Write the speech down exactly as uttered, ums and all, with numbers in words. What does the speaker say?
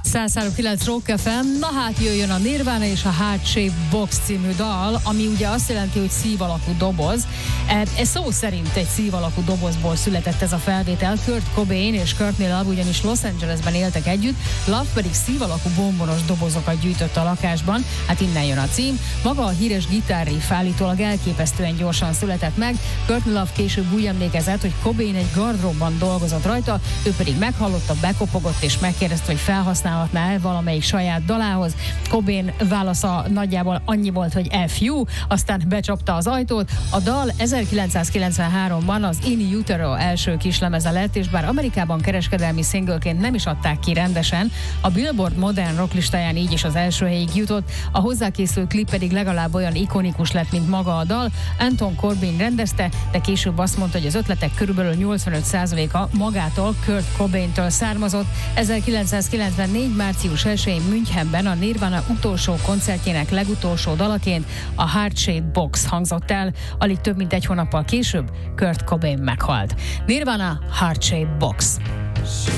száz három kilenc Rock ef em, na hát jöjjön a Nirvana és a Heart Shaped Box című dal, ami ugye azt jelenti, hogy szív alakú doboz. Ez szó szerint egy szív alakú dobozból született ez a felvétel. Kurt Cobain és Courtney Love ugyanis Los Angelesben éltek együtt, Love pedig szív alakú bombonos dobozokat gyűjtött a lakásban, hát innen jön a cím. Maga a híres gitárriff állítólag elképesztően gyorsan született meg. Courtney Love később úgy emlékezett, hogy Cobain egy gardróbban dolgozott rajta, ő pedig meghallotta, bekopogott és megkérdezte, hogy felhasználhatná-e valamelyik saját dalához. Cobain válasza nagyjából annyi volt, hogy F U, aztán becsapta az ajtót. A dal ezerkilencszázkilencvenháromban az In Utero első kislemeze lett, és bár Amerikában kereskedelmi szingölként nem is adták ki rendesen, a Billboard modern rock listáján így is az első helyig jutott, a hozzákészült klip pedig legalább olyan ikonikus lett, mint maga a dal. Anton Corbijn rendezte, de később azt mondta, hogy az ötletek körülbelül nyolcvanöt százaléka magától, Kurt Cobaintől származott. ezerkilencszázkilencvennégy. március elsején Münchenben a Nirvana utolsó koncertjének legutolsó dalaként a Heart Shaped Box hangzott el, alig több mint egy hónappal később Kurt Cobain meghalt. Nirvana, Heart Shaped Box.